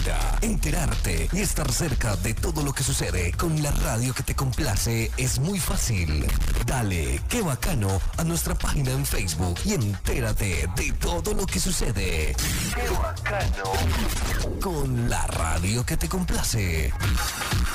Ahora, enterarte y estar cerca de todo lo que sucede con la radio que te complace es muy fácil. Dale, qué bacano, a nuestra página en Facebook y entérate de todo lo que sucede. ¡Qué bacano! Con la radio que te complace.